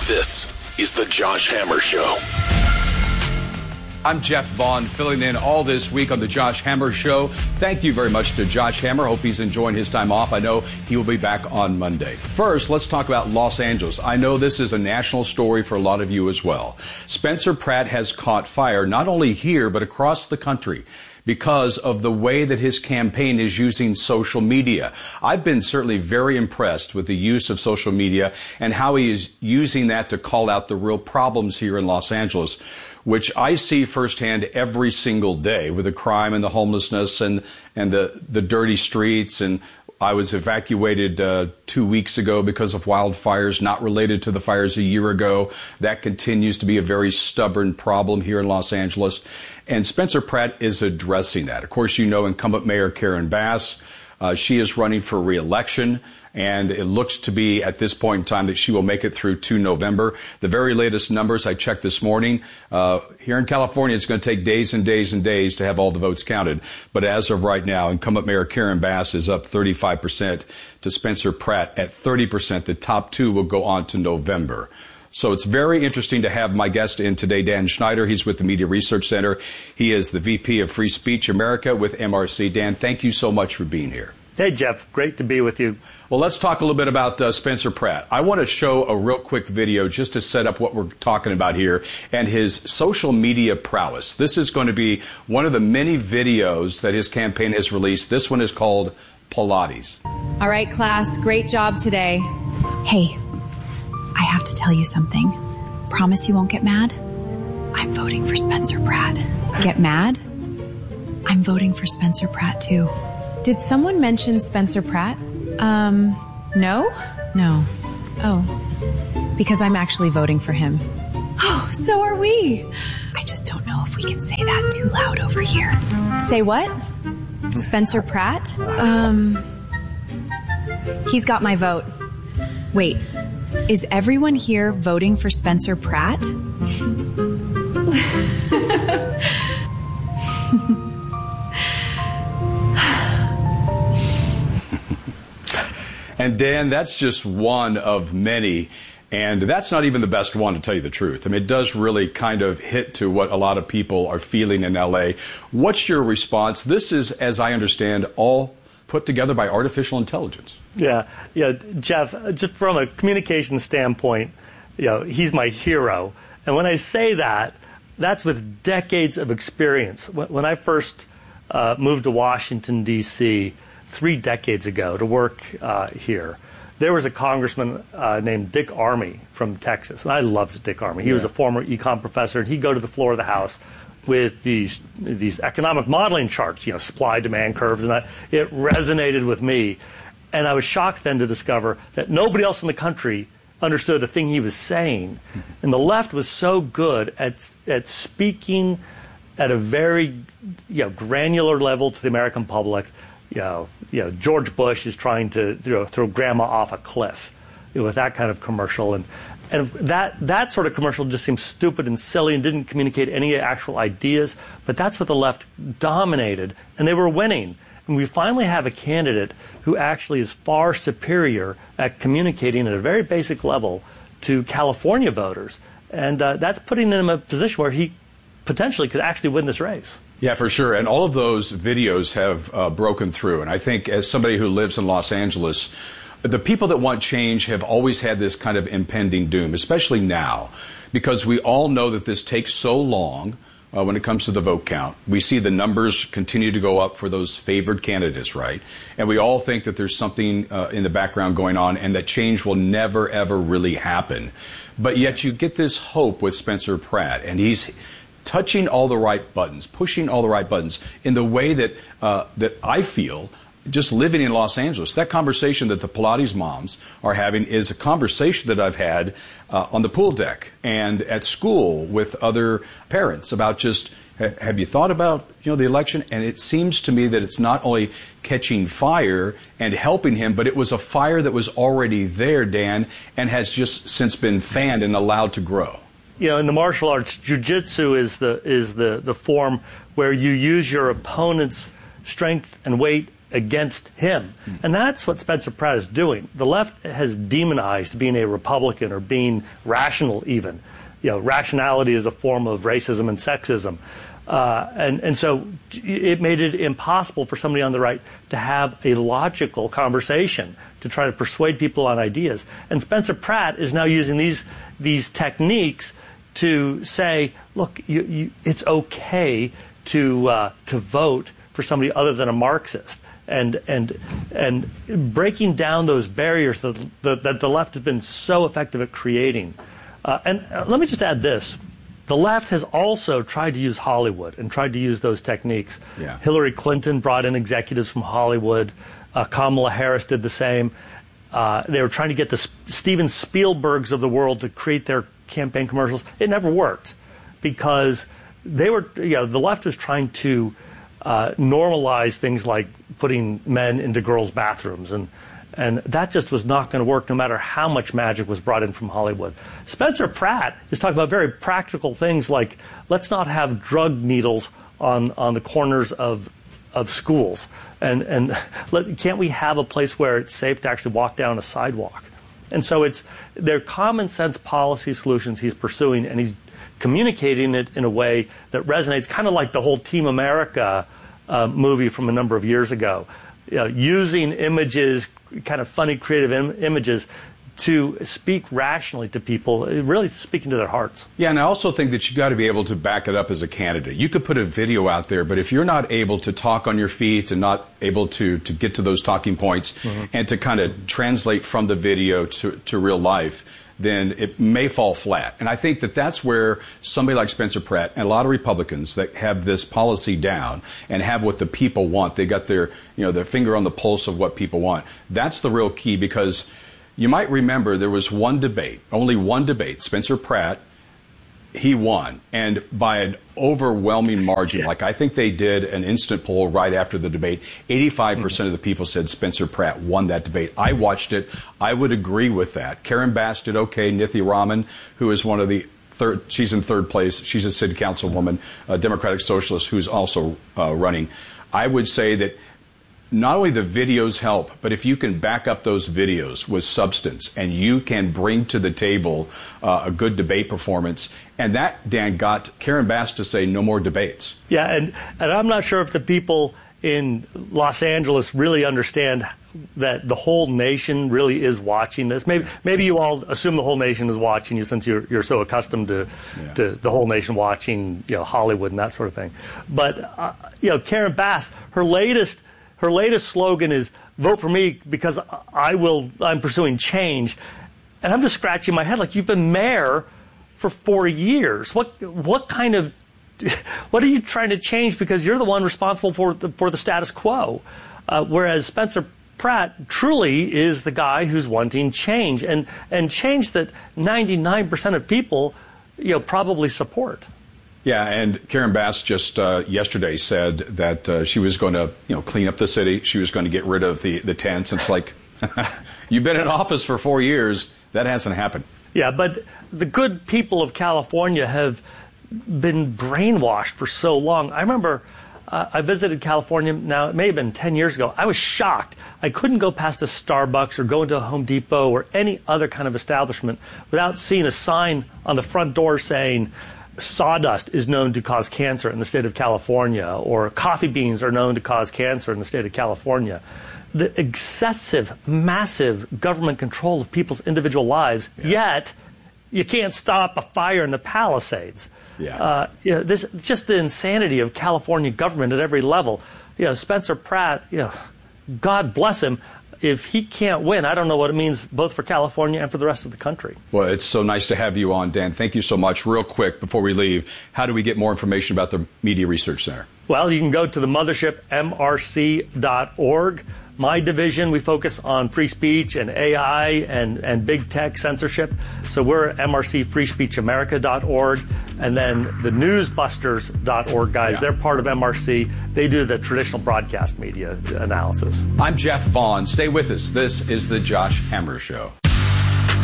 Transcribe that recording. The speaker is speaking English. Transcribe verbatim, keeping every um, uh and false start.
This is the Josh Hammer Show. I'm Jeff Vaughn, filling in all this week on the Josh Hammer Show. Thank you very much to Josh Hammer. Hope he's enjoying his time off. I know he will be back on Monday. First, let's talk about Los Angeles. I know this is a national story for a lot of you as well. Spencer Pratt has caught fire, not only here, but across the country, because of the way that his campaign is using social media. I've been certainly very impressed with the use of social media and how he is using that to call out the real problems here in Los Angeles, which I see firsthand every single day with the crime and the homelessness and, and the, the dirty streets. And I was evacuated uh, two weeks ago because of wildfires, not related to the fires a year ago. That continues to be a very stubborn problem here in Los Angeles. And Spencer Pratt is addressing that. Of course, you know incumbent Mayor Karen Bass. Uh, she is running for re-election. And it looks to be at this point in time that she will make it through to November. The very latest numbers I checked this morning, uh, here in California, it's going to take days and days and days to have all the votes counted. But as of right now, incumbent Mayor Karen Bass is up thirty-five percent to Spencer Pratt at thirty percent. The top two will go on to November. So it's very interesting to have my guest in today, Dan Schneider. He's with the Media Research Center. He is the V P of Free Speech America with M R C. Dan, thank you so much for being here. Hey, Jeff. Great to be with you. Well, let's talk a little bit about uh, Spencer Pratt. I want to show a real quick video just to set up what we're talking about here and his social media prowess. This is going to be one of the many videos that his campaign has released. This one is called Pilates. All right, class. Great job today. Hey, I have to tell you something. Promise you won't get mad? I'm voting for Spencer Pratt. Get mad? I'm voting for Spencer Pratt, too. Did someone mention Spencer Pratt? Um, no? No. Oh. Because I'm actually voting for him. Oh, so are we. I just don't know if we can say that too loud over here. Say what? Spencer Pratt? Um, He's got my vote. Wait, is everyone here voting for Spencer Pratt? And Dan, that's just one of many. And that's not even the best one, to tell you the truth. I mean, it does really kind of hit to what a lot of people are feeling in L A. What's your response? This is, as I understand, all put together by artificial intelligence. Yeah, yeah, Jeff, just from a communication standpoint, you know, he's my hero. And when I say that, that's with decades of experience. When I first uh, moved to Washington, D C, three decades ago to work uh, here, there was a congressman uh, named Dick Armey from Texas. And I loved Dick Armey. He yeah. was a former econ professor, and he'd go to the floor of the House with these these economic modeling charts, you know, supply-demand curves, and that, it resonated with me. And I was shocked then to discover that nobody else in the country understood the thing he was saying. And the left was so good at at speaking at a very you know, granular level to the American public. You know, you know, George Bush is trying to you know, throw grandma off a cliff you know, with that kind of commercial. And, and that, that sort of commercial just seemed stupid and silly and didn't communicate any actual ideas. But that's what the left dominated, and they were winning. And we finally have a candidate who actually is far superior at communicating at a very basic level to California voters. And uh, that's putting him in a position where he potentially could actually win this race. Yeah, for sure. And all of those videos have uh, broken through. And I think as somebody who lives in Los Angeles, the people that want change have always had this kind of impending doom, especially now, because we all know that this takes so long uh, when it comes to the vote count. We see the numbers continue to go up for those favored candidates, right? And we all think that there's something uh, in the background going on and that change will never, ever really happen. But yet you get this hope with Spencer Pratt, and he's touching all the right buttons, pushing all the right buttons in the way that uh, that I feel just living in Los Angeles. That conversation that the Pilates moms are having is a conversation that I've had uh, on the pool deck and at school with other parents about just, have you thought about, you know, the election? And it seems to me that it's not only catching fire and helping him, but it was a fire that was already there, Dan, and has just since been fanned and allowed to grow. You know, in the martial arts, jiu-jitsu is the is the, the form where you use your opponent's strength and weight against him. Mm. And that's what Spencer Pratt is doing. The left has demonized being a Republican or being rational even. You know, rationality is a form of racism and sexism. Uh, and, and so it made it impossible for somebody on the right to have a logical conversation, to try to persuade people on ideas. And Spencer Pratt is now using these these techniques to say, look, you, you, it's okay to uh, to vote for somebody other than a Marxist, and and and breaking down those barriers that the, that the left has been so effective at creating. Uh, and uh, let me just add this. The left has also tried to use Hollywood and tried to use those techniques. Yeah. Hillary Clinton brought in executives from Hollywood. Uh, Kamala Harris did the same. Uh, they were trying to get the S- Steven Spielbergs of the world to create their campaign commercials. It never worked because they were, you know, the left was trying to uh, normalize things like putting men into girls' bathrooms, and And that just was not going to work no matter how much magic was brought in from Hollywood. Spencer Pratt is talking about very practical things like, let's not have drug needles on, on the corners of of schools. And, and let, can't we have a place where it's safe to actually walk down a sidewalk? And so it's they're common sense policy solutions he's pursuing, and he's communicating it in a way that resonates, kind of like the whole Team America uh, movie from a number of years ago. You know, using images, kind of funny, creative im- images to speak rationally to people, really speaking to their hearts. Yeah, and I also think that you got to be able to back it up as a candidate. You could put a video out there, but if you're not able to talk on your feet and not able to, to get to those talking points mm-hmm. and to kind of translate from the video to, to real life, then it may fall flat. And I think that that's where somebody like Spencer Pratt and a lot of Republicans that have this policy down and have what the people want, they got their, you know, their finger on the pulse of what people want. That's the real key, because you might remember there was one debate, only one debate. Spencer Pratt, he won, and by an overwhelming margin. Yeah. Like, I think they did an instant poll right after the debate. eighty-five percent mm-hmm. of the people said Spencer Pratt won that debate. I watched it. I would agree with that. Karen Bass did okay. Nithi Raman, who is one of the third, she's in third place. She's a city councilwoman, a Democratic Socialist who's also uh, running. I would say that not only the videos help, but if you can back up those videos with substance and you can bring to the table uh, a good debate performance, and that, Dan, got Karen Bass to say no more debates. Yeah, and, and I'm not sure if the people in Los Angeles really understand that the whole nation really is watching this. Maybe maybe you all assume the whole nation is watching you since you're you're so accustomed to yeah. to the whole nation watching, you know, Hollywood and that sort of thing. But uh, you know, Karen Bass, her latest her latest slogan is "Vote for me because I will. I'm pursuing change," and I'm just scratching my head like, you've been mayor for four years. What what kind of what are you trying to change? Because you're the one responsible for the, for the status quo, uh, whereas Spencer Pratt truly is the guy who's wanting change, and and change that ninety-nine percent of people, you know, probably support. Yeah, and Karen Bass just uh, yesterday said that uh, she was going to, you know, clean up the city. She was going to get rid of the, the tents. It's like, you've been in office for four years. That hasn't happened. Yeah, but the good people of California have been brainwashed for so long. I remember uh, I visited California, now it may have been ten years ago. I was shocked. I couldn't go past a Starbucks or go into a Home Depot or any other kind of establishment without seeing a sign on the front door saying, sawdust is known to cause cancer in the state of California, or coffee beans are known to cause cancer in the state of California. The excessive, massive government control of people's individual lives, yeah. yet you can't stop a fire in the Palisades. Yeah. Uh, you know, this just the insanity of California government at every level. You know, Spencer Pratt, you know, God bless him. If he can't win, I don't know what it means both for California and for the rest of the country. Well, it's so nice to have you on, Dan. Thank you so much. Real quick, before we leave, how do we get more information about the Media Research Center? Well, you can go to the mothership M R C dot org. My division, we focus on free speech and A I and, and big tech censorship. So we're M R C free speech america dot org. And then the newsbusters dot org guys, yeah. they're part of M R C. They do the traditional broadcast media analysis. I'm Jeff Vaughn. Stay with us. This is The Josh Hammer Show.